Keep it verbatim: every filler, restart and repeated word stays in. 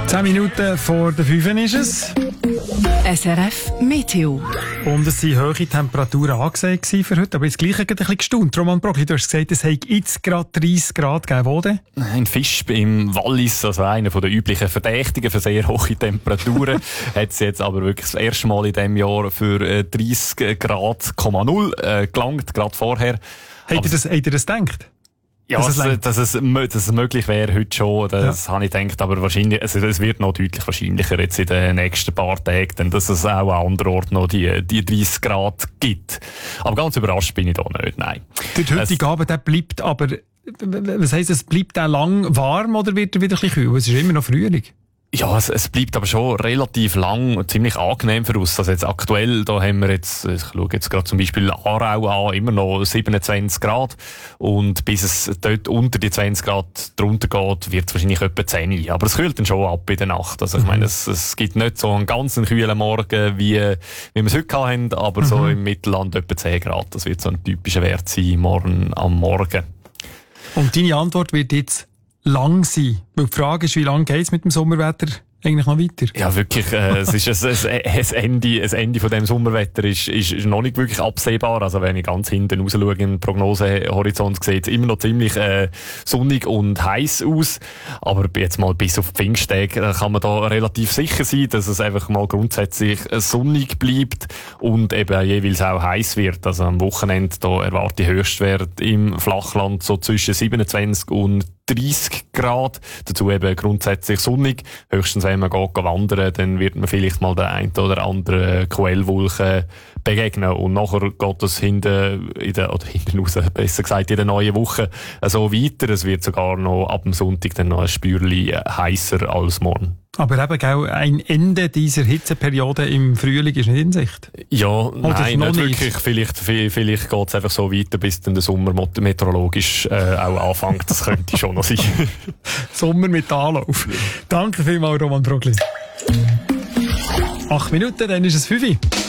Zehn Minuten vor der fünf ist es. S R F Meteo. Und es waren hohe Temperaturen angesagt für heute, aber jetzt gleich ein bisschen gestaunt. Roman Brockli, du hast gesagt, es hat jetzt gerade dreißig Grad gegeben. Wo denn? Ein Fisch im Wallis, also einer der üblichen Verdächtigen für sehr hohe Temperaturen, hat es jetzt aber wirklich das erste Mal in diesem Jahr für dreißig Grad Komma null äh, gelangt, gerade vorher. Habt ihr das, habt ihr das gedacht? Ja, dass, dass, es, dass, es, dass es möglich wäre heute schon, das ja. habe ich gedacht, aber wahrscheinlich, also es wird noch deutlich wahrscheinlicher jetzt in den nächsten paar Tagen, denn dass es auch an anderen Orten noch die, die dreißig Grad gibt. Aber ganz überrascht bin ich da nicht, nein. Der heutige Abend, der bleibt aber, was heisst, es bleibt auch lang warm oder wird er wieder ein bisschen kühl? Es ist immer noch Frühling. Ja, es, es bleibt aber schon relativ lang ziemlich angenehm für uns. Also jetzt aktuell, da haben wir jetzt, ich schaue jetzt gerade zum Beispiel Aarau an, immer noch siebenundzwanzig Grad. Und bis es dort unter die zwanzig Grad drunter geht, wird es wahrscheinlich etwa zehn. Aber es kühlt dann schon ab in der Nacht. Also ich meine, es, es gibt nicht so einen ganz kühlen Morgen, wie, wie wir es heute hatten, aber mhm. so im Mittelland etwa zehn Grad. Das wird so ein typischer Wert sein, morgen am Morgen. Und deine Antwort wird jetzt lang sein. Weil die Frage ist, wie lange geht es mit dem Sommerwetter eigentlich noch weiter? Ja, wirklich, äh, es ist ein, ein, ein Ende, ein Ende von dem Sommerwetter ist, ist, ist noch nicht wirklich absehbar. Also wenn ich ganz hinten raus schaue, im Prognosehorizont, sieht es immer noch ziemlich äh, sonnig und heiß aus. Aber jetzt mal bis auf Pfingsttage kann man da relativ sicher sein, dass es einfach mal grundsätzlich sonnig bleibt und eben jeweils auch heiß wird. Also am Wochenende da erwarte ich Höchstwert im Flachland so zwischen siebenundzwanzig und dreißig Grad. Dazu eben grundsätzlich sonnig. Höchstens wenn man geht wandern, dann wird man vielleicht mal den einen oder anderen Quellwolken begegnen. Und nachher geht es hinten, in der, oder hinten raus, besser gesagt, in der neuen Woche so weiter. Es wird sogar noch ab dem Sonntag dann noch ein Spürchen heißer als morgen. Aber eben auch ein Ende dieser Hitzeperiode im Frühling ist nicht in Sicht. Ja, Oder nein, nicht nicht wirklich. Vielleicht, vielleicht geht es einfach so weiter, bis dann der Sommer meteorologisch äh, auch anfängt. Das könnte schon noch sein. Sommer mit Anlauf. Danke vielmals, Roman Brockli. Acht Minuten, dann ist es fünf.